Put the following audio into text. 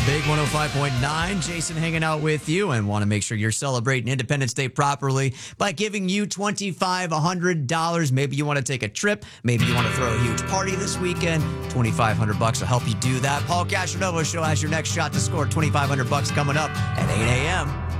Big 105.9. Jason hanging out with you and want to make sure you're celebrating Independence Day properly by giving you $2,500. Maybe you want to take a trip. Maybe you want to throw a huge party this weekend. $2,500 will help you do that. Paul Castronova Show has your next shot to score $2,500 coming up at 8 a.m.